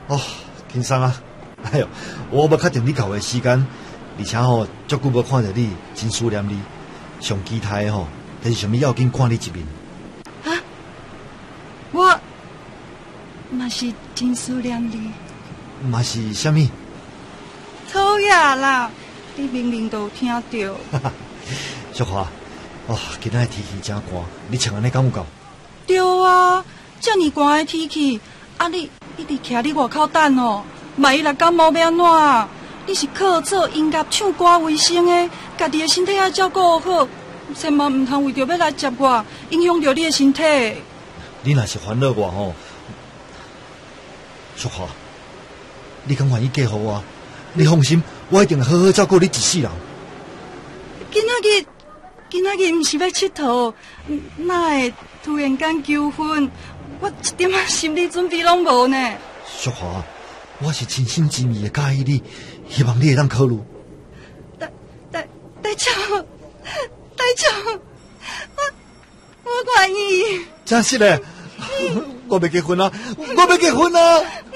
哦，金生啊，哎呦，我要确定你到的时间，而且足久无看到你，真思念你。上期待的就是什么要紧看你一面。 啊，我嘛是真思念你。 嘛是什么？ 讨厌啦！你明明都有听到。 淑华，今仔天气真寒，你穿安尼敢有够？ 对啊，这么寒的天气，你一直徛伫外口等万一若感冒要安怎？你是靠做音乐、唱歌为生的，家己的身体要照顾好，千万唔通为着要来接我，影响着你的身体。 你若是烦恼我淑华，你敢愿意嫁予我？你放心，我一定好好照顾你一世人。 今仔日唔是要佚佗，哪会突然间求婚？我一点仔心理准备拢无呢。 淑华，我是真心真意的介意你，希望你会当考虑。 大丈，我愿意。 真是的，我要结婚啊！